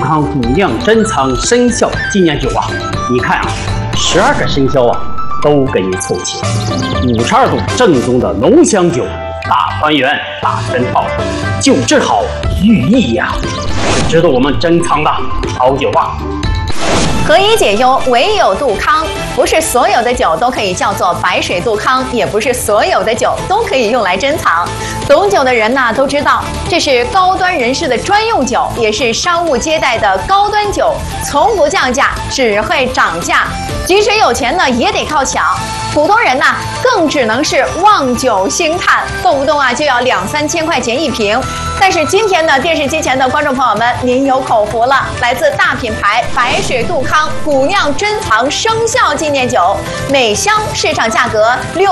康古酿珍藏生肖纪念酒啊！你看啊，12个生肖啊都给你凑齐，52度正宗的浓香酒，大团圆、大珍宝，酒质好，寓意呀，是值得我们珍藏的好酒啊！ 何以解忧，唯有杜康。不是所有的酒都可以叫做白水杜康，也不是所有的酒都可以用来珍藏。懂酒的人呢都知道，这是高端人士的专用酒，也是商务接待的高端酒，从不降价，只会涨价。即使有钱呢，也得靠抢。普通人呢，更只能是望酒兴叹，动不动啊就要2-3千块钱一瓶。但是今天呢，电视机前的观众朋友们，您有口福了，来自大品牌白水杜康古酿珍藏生肖纪念酒，每箱市场价格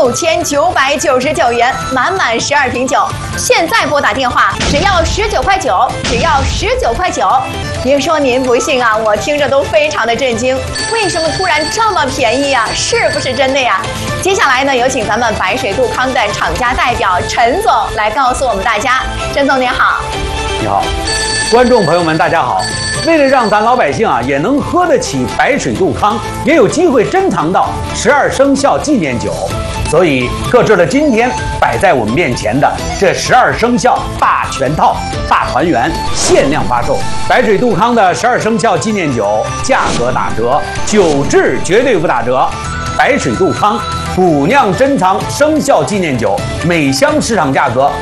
6999元，满12瓶酒。现在拨打电话，只要19块9，只要19块9。别说您不信啊，我听着都非常的震惊，为什么突然这么便宜啊？是不是真的呀？接下来呢，有请咱们白水杜康的厂家代表陈总来告诉我们大家。陈总您好。 你好，观众朋友们大家好。为了让咱老百姓啊也能喝得起白水杜康，也有机会珍藏到12生肖纪念酒，所以特制了今天摆在我们面前的这12生肖大全套、大团圆限量发售。白水杜康的12生肖纪念酒价格打折，酒质绝对不打折。白水杜康古酿珍藏生肖纪念酒，每箱市场价格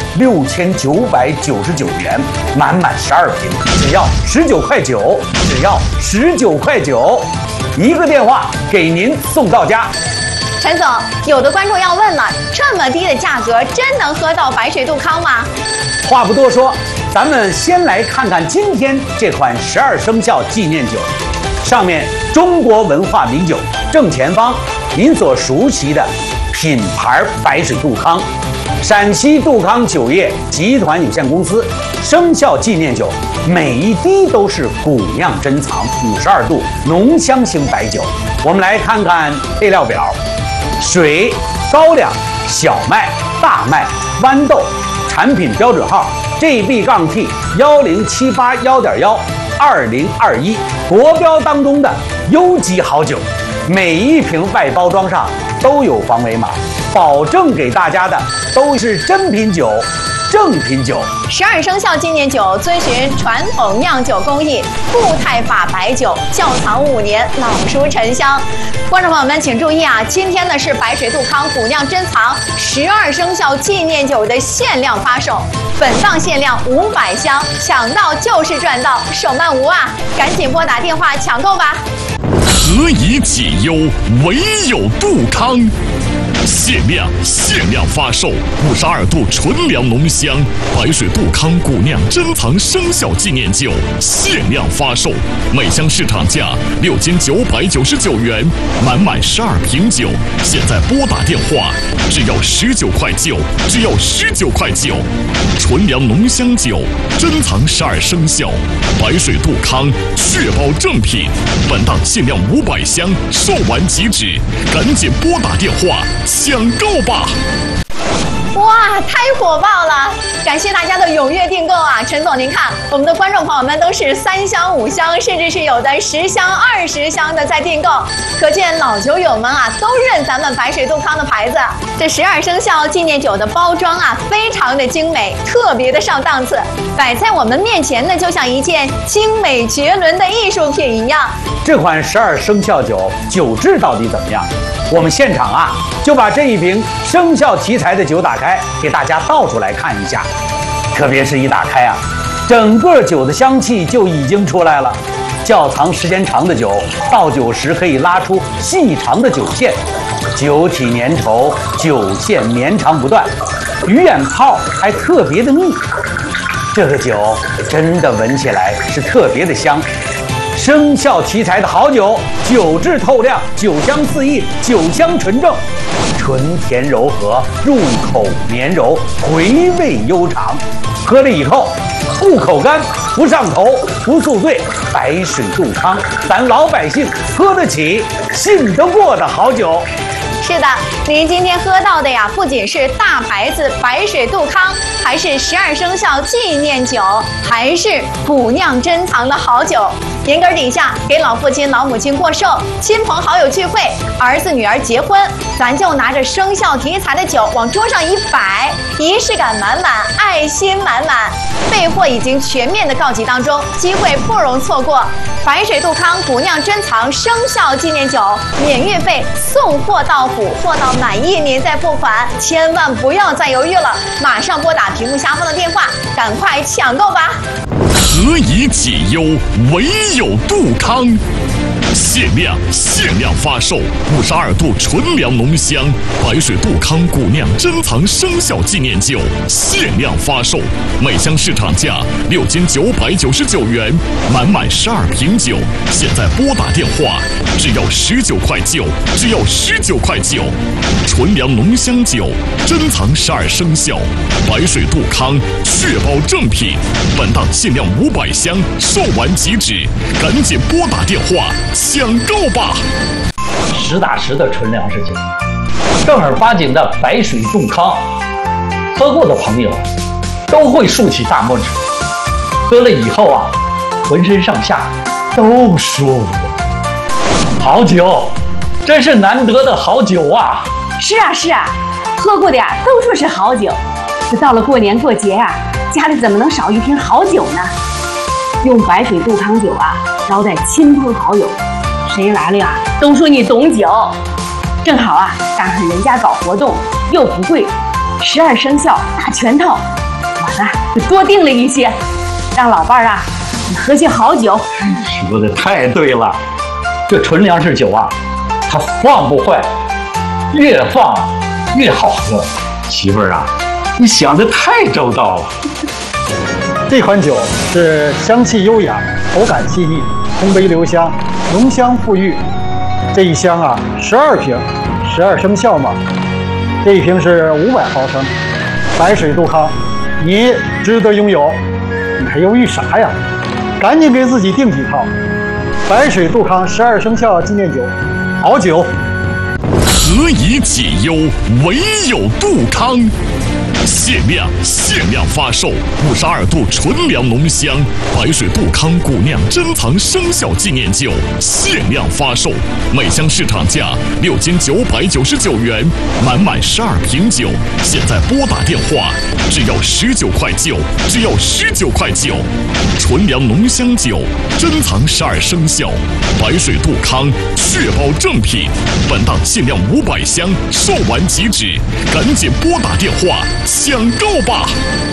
6999元，满12瓶，只要19块9，只要19块9，一个电话给您送到家。 陈总，有的观众要问了，这么低的价格，真能喝到白水杜康吗？ 话不多说，咱们先来看看今天这款12生肖纪念酒，上面中国文化名酒正前方您所熟悉的品牌白水杜康，陕西杜康酒业集团有限公司生肖纪念酒，每一滴都是古酿珍藏52度浓香型白酒。我们来看看配料表：水、高粱、小麦、大麦、豌豆，产品标准号 GB-T8781.12021，国标当中的优级好酒。每一瓶外包装上都有防伪码，保证给大家的都是真品酒、正品酒。 12生肖纪念酒遵循传统酿酒工艺，固态法白酒，窖藏5年，老熟陈香。观众朋友们请注意啊，今天呢是白水杜康古酿珍藏12生肖纪念酒的限量发售，本档限量500箱，抢到就是赚到，手慢无啊！赶紧拨打电话抢购吧。 何以解忧，唯有杜康。限量发售52度纯粮浓香白水杜康古酿珍藏生肖纪念酒，限量发售，每箱市场价6999元，满12瓶酒。现在拨打电话，只要19块9，只要19块9。纯粮浓香酒，珍藏12生肖，白水杜康，确保正品。本档限量500箱，售完即止，赶紧拨打电话抢购吧！ 哇，太火爆了！感谢大家的踊跃订购啊！陈总，您看，我们的观众朋友们都是3箱、5箱，甚至是有的10箱、20箱的在订购，可见老酒友们啊都认咱们白水杜康的牌子。这12生肖纪念酒的包装啊，非常的精美，特别的上档次，摆在我们面前呢，就像一件精美绝伦的艺术品一样。 这款12生肖酒酒质到底怎么样？我们现场啊就把这一瓶生肖题材的酒打开，给大家倒出来看一下。特别是一打开啊，整个酒的香气就已经出来了。窖藏时间长的酒，倒酒时可以拉出细长的酒线，酒体粘稠，酒线绵长不断，鱼眼泡还特别的密。这个酒真的闻起来是特别的香。生肖题材的好酒，酒质透亮，酒香四溢，酒香纯正，纯甜柔和，入口绵柔，回味悠长。喝了以后不口干，不上头，不宿醉。白水杜康，咱老百姓喝得起、信得过的好酒。 是的，您今天喝到的呀，不仅是大牌子白水杜康，还是12生肖纪念酒，还是古酿珍藏的好酒。严格底下，给老父亲、老母亲过寿，亲朋好友聚会，儿子女儿结婚，咱就拿着生肖题材的酒往桌上一摆，仪式感满满，爱心满满。备货已经全面的告急当中，机会不容错过。白水杜康古酿珍藏生肖纪念酒，免运费，送货到府，货到满意您再付款，千万不要再犹豫了，马上拨打屏幕下方的电话，赶快抢购吧！ 何以解忧，唯有杜康。限量发售52度纯粮浓香白水杜康古酿珍藏生肖纪念酒，限量发售，每箱市场价6斤999元，满12瓶酒，现在拨打电话，只要19块9，只要19块9。纯粮浓香酒，珍藏12生肖，白水杜康，确保正品。本档限量500箱，售完即止，赶紧拨打电话抢购吧！ 实打实的纯粮食酒，正儿八经的白水杜康，喝过的朋友都会竖起大拇指。喝了以后啊，浑身上下都舒服。好酒，真是难得的好酒啊！ 是啊，喝过的呀都说是好酒。这到了过年过节呀，家里怎么能少一瓶好酒呢？用白水杜康酒啊，招待亲朋好友。谁来了呀，都说你懂酒。正好啊，赶上人家搞活动，又不贵，12生肖大全套，我呢就多订了一些，让老伴儿啊你喝些好酒。 说的太对了，这纯粮食酒啊，它放不坏，越放越好喝。媳妇儿啊，你想的太周到了。 这款酒是香气优雅，口感细腻，烘焙留香，浓香馥郁。这一箱啊，12瓶，12生肖嘛。这一瓶是500毫升，白水杜康，你值得拥有。你还犹豫啥呀？赶紧给自己订几套。白水杜康12生肖纪念酒，好酒。 何以解忧，唯有杜康。限量发售52度纯粮浓香白水杜康古酿珍藏生肖纪念酒，限量发售，每箱市场价6斤999元，满12瓶酒，现在拨打电话，只要19块9，只要19块9。纯粮浓香酒，珍藏12生肖，白水杜康，确保正品。本档限量500箱，售完即止，赶紧拨打电话抢购吧！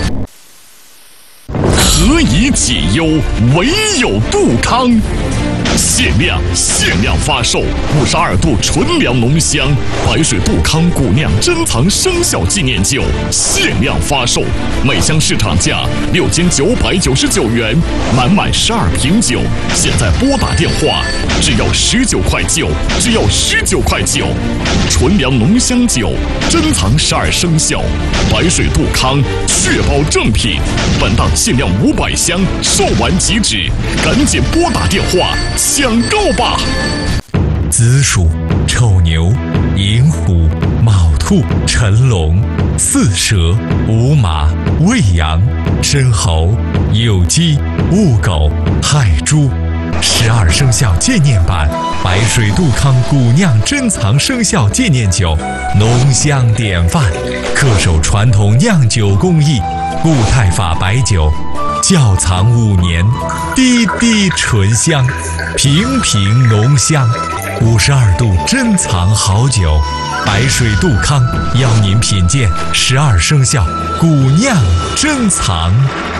何以解忧，唯有杜康。限量发售52度纯粮浓香白水杜康古酿珍藏生肖纪念酒，限量发售，每箱市场价6斤999元，满12瓶酒，现在拨打电话，只要19块9，只要19块9。纯粮浓香酒，珍藏12生肖，白水杜康，确保正品。本档限量500箱，售完即止，赶紧拨打电话抢购吧！ 子鼠、丑牛、寅虎、卯兔、辰龙、巳蛇、午马、未羊、申猴、酉鸡、戊狗、亥猪。12生肖纪念版白水杜康古酿珍藏生肖纪念酒，浓香典范，恪守传统酿酒工艺，固态法白酒，窖藏5年，滴滴醇香，瓶瓶浓香。52度珍藏好酒，白水杜康邀您品鉴12生肖古酿珍藏。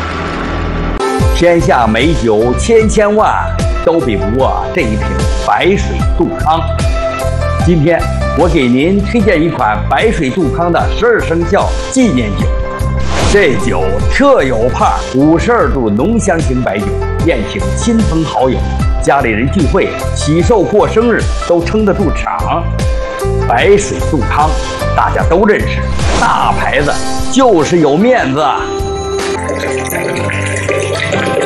天下美酒千万，都比不过这一瓶白水杜康。今天我给您推荐一款白水杜康的12生肖纪念酒。这酒特有派，52度浓香型白酒，宴请亲朋好友，家里人聚会、喜寿过生日都撑得住场。白水杜康大家都认识，大牌子就是有面子。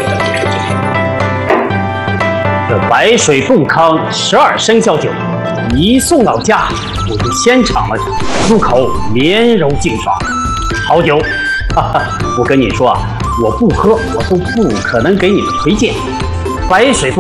这白水杜康12生肖酒， 一送到家，我就先尝了尝，入口绵柔净爽，好酒。哈哈，我跟你说啊，我不喝，我都不可能给你们推荐。白水杜